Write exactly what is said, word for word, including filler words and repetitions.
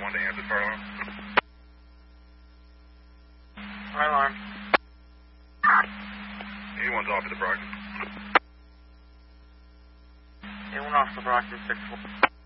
one to answer fire alarm. Fire alarm. eighty-one's off to the Brockton. eighty-one off the Brockton, six four.